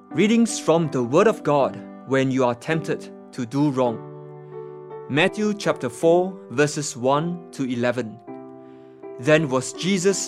Readings from the Word of God when you are tempted to do wrong. Matthew chapter 4 verses 1 to 11. Then was Jesus